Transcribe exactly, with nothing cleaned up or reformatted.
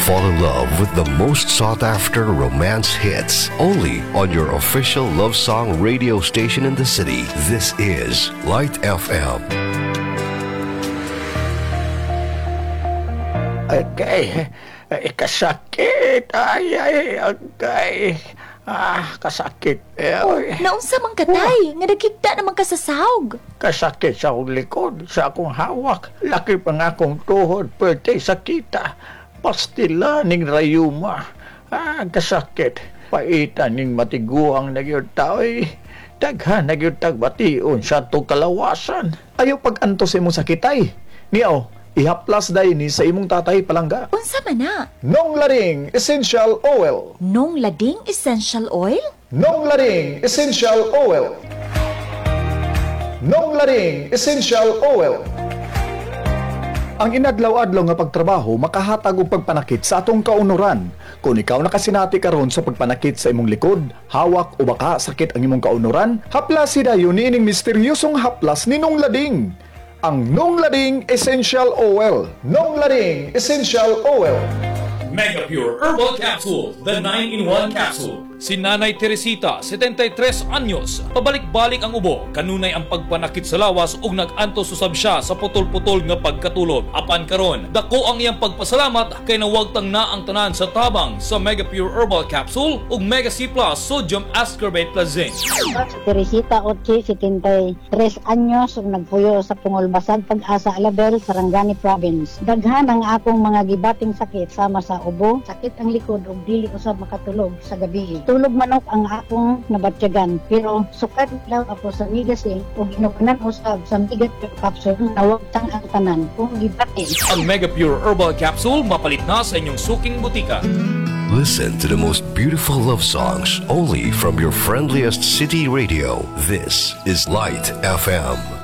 fall in love with the most sought-after romance hits only on your official love song radio station in the city. This is Light F M. Okay, ay, kasakit, ay, ay, okay, ah, kasakit, eh, ay. Naunsa man katay, nga nagkita naman ka sa sahog. Kasakit sa akong likod, sa akong hawak, laki pa nga akong tuhod, pwede sakita, pastila ning rayuma, ah, kasakit, paitan ning matiguang nagyod tao, eh, daghan nagyod tagbation sa itong kalawasan. Ayaw pag-antos imong sakitay. Niyaw, ihaplas dahi ni sa imong tatay palangga. Unsa man na? Nong Lading Essential Oil. Nong Lading Essential Oil? Nong Lading Essential Oil. Nong Lading Essential Oil. Ang inadlaw-adlaw nga pagtrabaho makahatag og pagpanakit sa atong kaunoran. Kung ikaw nakasinati karon sa pagpanakit sa imong likod, hawak o baka sakit ang imong kaunoran, haplas dayon niining misteryosong haplas ni Nong Lading. Ang Nong Lading Essential Oil. Nong Lading Essential Oil. Mega Pure Herbal Capsule, the nine in one capsule. Si Nanay Teresita, setenta-tres anyos, pabalik-balik ang ubo, kanunay ang pagpanakit sa lawas ug nag-antos usab siya sa putol-putol nga pagkatulog. Apan karon, dako ang iyang pagpasalamat kay nawagtang na ang tanan sa tabang sa Mega Pure Herbal Capsule ug Mega C Plus Sodium Ascorbate Plus Zinc. Teresita Ochi, setenta-tres anyos, ug nagpuyo sa Pungolbasag, Pag-asa, Alabel, Sarangani Province. Daghan ang akong mga gibating sakit sama sa ubo, sakit ang likod ug dili usab makatulog sa gabi. Tulog manok ang akong nabatyagan, pero sukat lang ako sa Migasil ug inukanan usab sa Mega Pure Capsule nawagtang ang tanan kung gibati. Ang Mega Pure Herbal Capsule mapalit na sa inyong suking butika. Listen to the most beautiful love songs only from your friendliest city radio. This is Light F M.